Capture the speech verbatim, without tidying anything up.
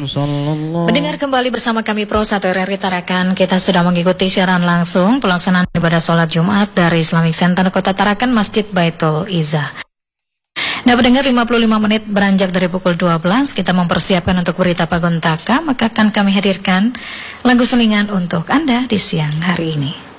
Mendengar kembali bersama kami Pro satu R R I Tarakan. Kita sudah mengikuti siaran langsung pelaksanaan ibadah sholat Jumat dari Islamic Center Kota Tarakan, Masjid Baitul Izzah. Nah, mendengar lima puluh lima menit beranjak dari pukul dua belas, kita mempersiapkan untuk berita Pagontaka, maka akan kami hadirkan lagu selingan untuk Anda di siang hari ini.